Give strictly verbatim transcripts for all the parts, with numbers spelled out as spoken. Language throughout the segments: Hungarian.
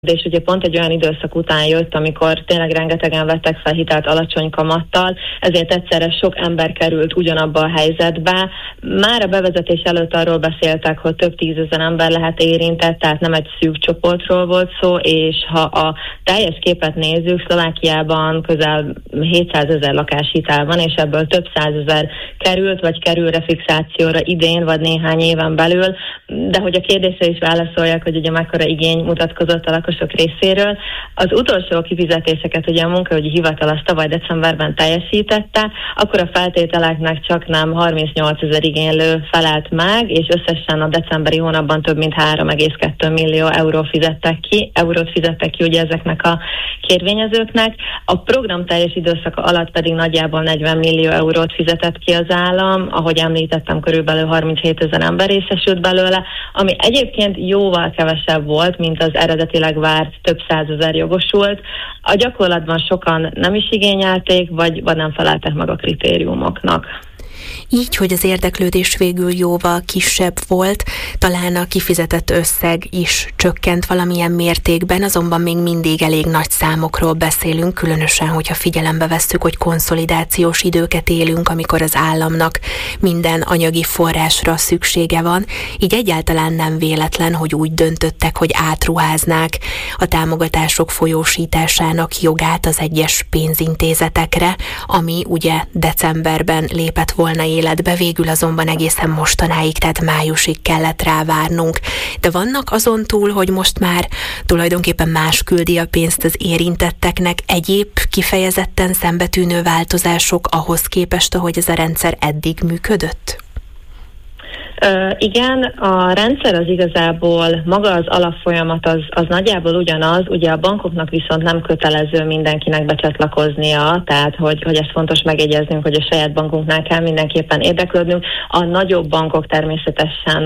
És ugye pont egy olyan időszak után jött, amikor tényleg rengetegen vettek fel hitelt alacsony kamattal, ezért egyszerre sok ember került ugyanabba a helyzetbe. Már a bevezetés előtt arról beszéltek, hogy több tízezer ember lehet érintett, tehát nem egy szűk csoportról volt szó, és ha a teljes képet nézzük, Szlovákiában közel hétszázezer lakáshitel van, és ebből több százezer került, vagy kerül refixációra idén, vagy néhány éven belül, de hogy a kérdésre is válaszoljak, hogy ugye mekkora igény mutatkozott a lakosok részéről. Az utolsó kifizetéseket ugye a munkaügyi hivatal az tavaly decemberben teljesítette, akkor a feltételeknek csak nem harmincnyolcezer igénylő felelt meg, és összesen a decemberi hónapban több mint három egész kettő millió euró fizettek ki, eurót fizettek ki ugye ezeknek a kérvényezőknek. A program teljes időszaka alatt pedig nagyjából negyven millió eurót fizetett ki az állam, ahogy említettem, körülbelül harminchét ember részesült belőle, ami egyébként jóval kevesebb volt, mint az eredetileg várt több százezer jogosult. A gyakorlatban sokan nem is igényelték, vagy, vagy nem feleltek meg a kritériumoknak. Így, hogy az érdeklődés végül jóval kisebb volt, talán a kifizetett összeg is csökkent valamilyen mértékben, azonban még mindig elég nagy számokról beszélünk, különösen, hogyha figyelembe vesszük, hogy konszolidációs időket élünk, amikor az államnak minden anyagi forrásra szüksége van, így egyáltalán nem véletlen, hogy úgy döntöttek, hogy átruháznák a támogatások folyósításának jogát az egyes pénzintézetekre, ami ugye decemberben lépett volna életbe, végül azonban egészen mostanáig, tehát májusig kellett rá várnunk. De vannak azon túl, hogy most már tulajdonképpen más küldi a pénzt az érintetteknek, egyéb kifejezetten szembetűnő változások ahhoz képest, ahogy ez a rendszer eddig működött? Uh, igen, a rendszer az igazából, maga az alapfolyamat az, az nagyjából ugyanaz, ugye a bankoknak viszont nem kötelező mindenkinek becsatlakoznia, tehát hogy, hogy ezt fontos megjegyeznünk, hogy a saját bankunknál kell mindenképpen érdeklődnünk. A nagyobb bankok természetesen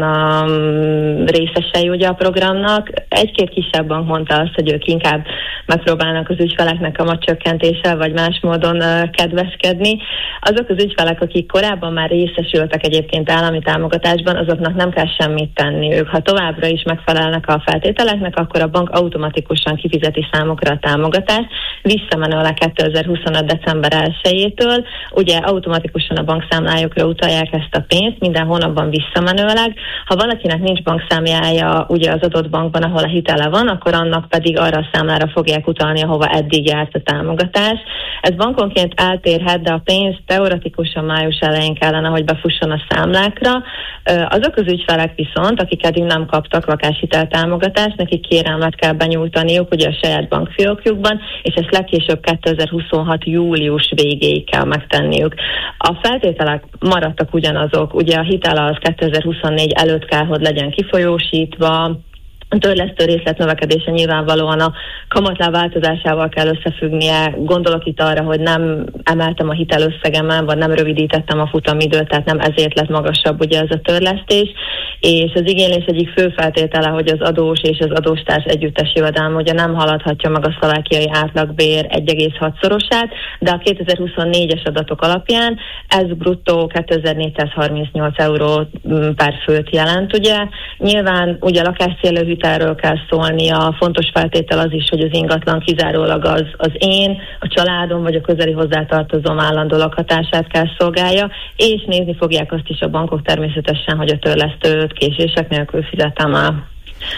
um, részesei ugye a programnak. Egy-két kisebb bank mondta azt, hogy ők inkább megpróbálnak az ügyfeleknek kamatcsökkentéssel vagy más módon uh, kedveskedni. Azok az ügyfelek, akik korábban már részesültek egyébként állami támogatásban, azoknak nem kell semmit tenniük. Ha továbbra is megfelelnek a feltételeknek, akkor a bank automatikusan kifizeti számukra a támogatást, visszamenőleg kétezer-huszonöt december elsejétől. Ugye automatikusan a bankszámlájukra utalják ezt a pénzt, minden hónapban visszamenőleg. Ha valakinek nincs bankszámlája ugye az adott bankban, ahol a hitele van, akkor annak pedig arra a számlára fogják utalni, ahova eddig járt a támogatás. Ez bankonként eltérhet, de a pénz teoretikusan május elején kellene, hogy befusson a számlákra. Azok az ügyfelek viszont, akik eddig nem kaptak lakáshitel támogatást, nekik kérelmet kell benyújtaniuk ugye a saját bankfiókjukban, és ezt legkésőbb kétezer-huszonhat július végéig kell megtenniük. A feltételek maradtak ugyanazok, ugye a hitel az kétezer-huszonnégy előtt kell, hogy legyen kifolyósítva, a törlesztő részlet növekedése nyilvánvalóan a kamatláb változásával kell összefüggnie. Gondolok itt arra, hogy nem emeltem a hitelösszegemen, vagy nem rövidítettem a futamidőt, tehát nem ezért lett magasabb ugye ez a törlesztés. És az igénylés egyik fő feltétele, hogy az adós és az adóstárs együttes jövedelme ugye nem haladhatja meg a szlovákiai átlagbér egy egész hat szorosát, de a kétezer-huszonnégyes adatok alapján ez bruttó kétezer-négyszázharmincnyolc euró per főt jelent, ugye. Nyilván ugye lakáscélú hitelről kell szólnia, fontos feltétel az is, hogy az ingatlan kizárólag az, az én, a családom vagy a közeli hozzátartozóm állandó lakhatását kell szolgálja, és nézni fogják azt is a bankok természetesen, hogy a törlesztőt késések nélkül fizetem el.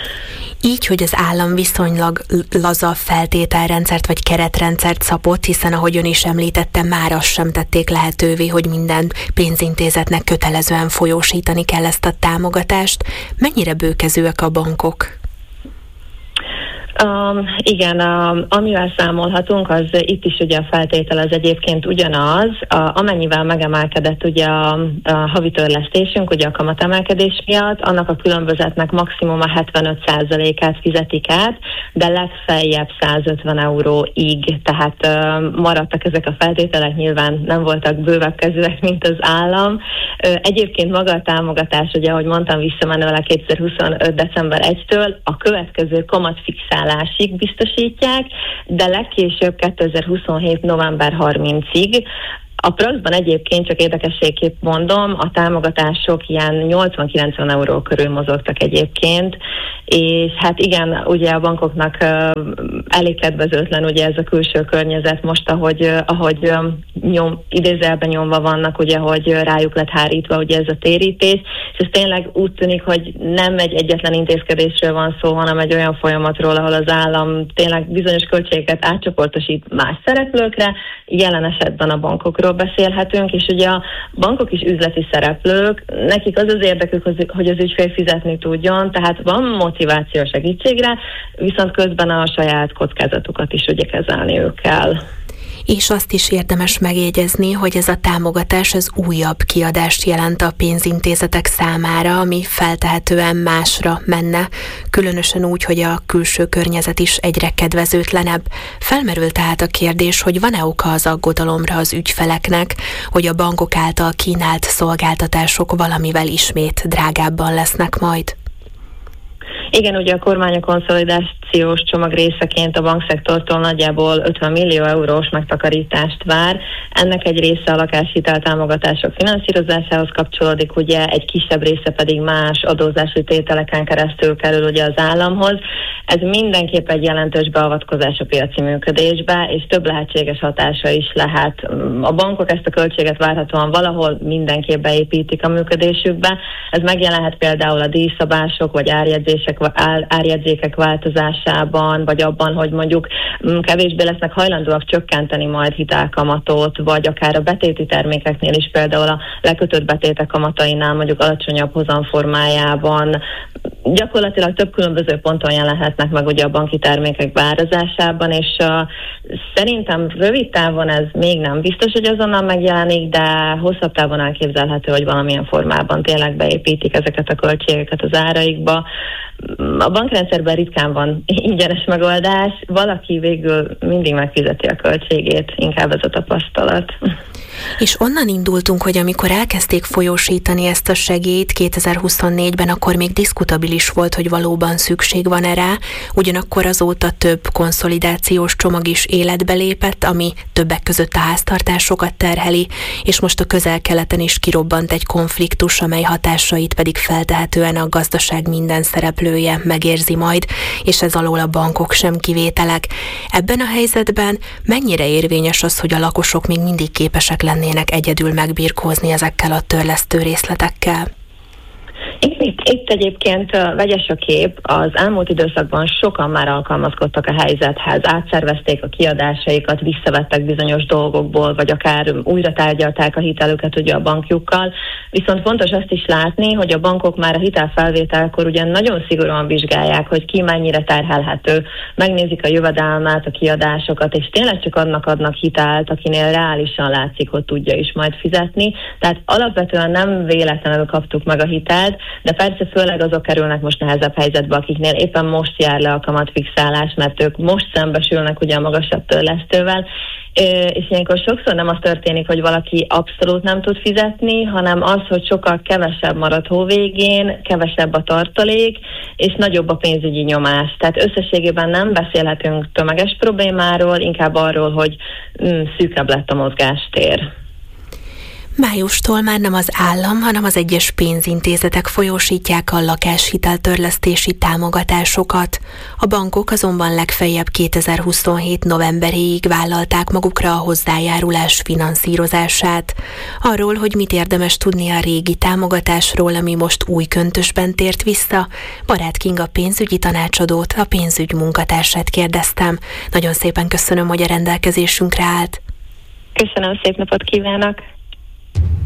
Így, hogy az állam viszonylag laza feltételrendszert vagy keretrendszert szabott, hiszen ahogy ön is említette, már azt sem tették lehetővé, hogy minden pénzintézetnek kötelezően folyósítani kell ezt a támogatást. Mennyire bőkezőek a bankok? Um, igen, um, amivel számolhatunk, az itt is ugye a feltétel az egyébként ugyanaz, a, amennyivel megemelkedett ugye a, a havi törlesztésünk, ugye a kamatemelkedés miatt, annak a különbözetnek maximum a hetvenöt százalékát fizetik át, de legfeljebb százötven euróig, tehát um, maradtak ezek a feltételek, nyilván nem voltak bővebb kezűek, mint az állam. Uh, egyébként maga a támogatás, ugye ahogy mondtam, visszamenőleg kétezer-huszonöt december elsejétől a következő kamatfixálás biztosítják, de legkésőbb kétezer-huszonhét november harmincadikáig. A praxisban egyébként, csak érdekességképp mondom, a támogatások ilyen nyolcvan-kilencven euró körül mozogtak egyébként, és hát igen, ugye a bankoknak uh, elég kedvezőtlen ugye ez a külső környezet most, ahogy, uh, ahogy um, nyom, idézelben nyomva vannak, ugye, hogy rájuk lett hárítva ugye ez a térítés, és ez tényleg úgy tűnik, hogy nem egy egyetlen intézkedésről van szó, hanem egy olyan folyamatról, ahol az állam tényleg bizonyos költségeket átcsoportosít más szereplőkre, jelen esetben a bankokról beszélhetünk, és ugye a bankok is üzleti szereplők, nekik az az érdekük, hogy az ügyfél fizetni tudjon, tehát van motiváció segítségre, viszont közben a saját kockázatukat is ugye kezelniük kell. És azt is érdemes megjegyezni, hogy ez a támogatás az újabb kiadást jelent a pénzintézetek számára, ami feltehetően másra menne, különösen úgy, hogy a külső környezet is egyre kedvezőtlenebb. Felmerült tehát a kérdés, hogy van-e oka az aggodalomra az ügyfeleknek, hogy a bankok által kínált szolgáltatások valamivel ismét drágábban lesznek majd? Igen, ugye a kormány a konszolidációs csomag részeként a bankszektortól nagyjából ötven millió eurós megtakarítást vár. Ennek egy része a lakáshitel támogatások finanszírozásához kapcsolódik, ugye egy kisebb része pedig más adózási tételeken keresztül kerül ugye az államhoz. Ez mindenképp egy jelentős beavatkozás a piaci működésbe, és több lehetséges hatása is lehet. A bankok ezt a költséget várhatóan valahol mindenképp beépítik a működésükbe. Ez megjelenhet például a díjszabások vagy árjegyzések árjegyzékek változásában, vagy abban, hogy mondjuk kevésbé lesznek hajlandóak csökkenteni majd hitelkamatot, vagy akár a betéti termékeknél is, például a lekötött betétek kamatainál mondjuk alacsonyabb hozamformájában. Gyakorlatilag több különböző ponton jelenhetnek meg ugye a banki termékek beárazásában, és uh, szerintem rövid távon ez még nem biztos, hogy azonnal megjelenik, de hosszabb távon elképzelhető, hogy valamilyen formában tényleg beépítik ezeket a költségeket az áraikba. A bankrendszerben ritkán van ingyenes megoldás, valaki végül mindig megfizeti a költségét, inkább ez a tapasztalat. És onnan indultunk, hogy amikor elkezdték folyósítani ezt a segélyt kétezer-huszonnégyben, akkor még diskutabilis volt, hogy valóban szükség van erre, ugyanakkor azóta több konszolidációs csomag is életbe lépett, ami többek között a háztartásokat terheli, és most a Közel-Keleten is kirobbant egy konfliktus, amely hatásait pedig feltehetően a gazdaság minden szereplője megérzi majd, és ez alól a bankok sem kivételek. Ebben a helyzetben mennyire érvényes az, hogy a lakosok még mindig képesek lennének egyedül megbirkózni ezekkel a törlesztő részletekkel? Itt, itt egyébként vegyes a kép, az elmúlt időszakban sokan már alkalmazkodtak a helyzethez, átszervezték a kiadásaikat, visszavettek bizonyos dolgokból, vagy akár újra tárgyalták a hitelüket ugye a bankjukkal, viszont fontos azt is látni, hogy a bankok már a hitelfelvételkor ugyan nagyon szigorúan vizsgálják, hogy ki mennyire terhelhető, megnézik a jövedelmet, a kiadásokat, és tényleg csak annak adnak hitelt, akinél reálisan látszik, hogy tudja is majd fizetni, tehát alapvetően nem véletlenül kaptuk meg a hitelt, de persze főleg azok kerülnek most nehezebb helyzetbe, akiknél éppen most jár le a kamatfixálás, mert ők most szembesülnek ugye a magasabb törlesztővel, és ilyenkor sokszor nem az történik, hogy valaki abszolút nem tud fizetni, hanem az, hogy sokkal kevesebb marad hóvégén, kevesebb a tartalék, és nagyobb a pénzügyi nyomás. Tehát összességében nem beszélhetünk tömeges problémáról, inkább arról, hogy mm, szűkebb lett a mozgástér. Májustól már nem az állam, hanem az egyes pénzintézetek folyósítják a lakáshitel-törlesztési támogatásokat. A bankok azonban legfeljebb kétezer-huszonhét novemberéig vállalták magukra a hozzájárulás finanszírozását. Arról, hogy mit érdemes tudni a régi támogatásról, ami most új köntösben tért vissza, Barát Kinga pénzügyi tanácsadót, a pénzügy munkatársát kérdeztem. Nagyon szépen köszönöm, hogy a rendelkezésünkre állt. Köszönöm, szép napot kívánok!